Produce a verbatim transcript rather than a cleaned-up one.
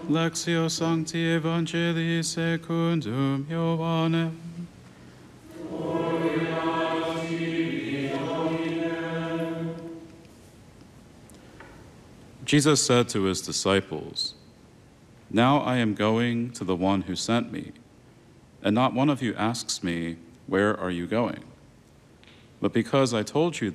Lectio Sancti Evangelii secundum Ioannem. Jesus said to his disciples, "Now I am going to the one who sent me, and not one of you asks me, 'Where are you going?' But because I told you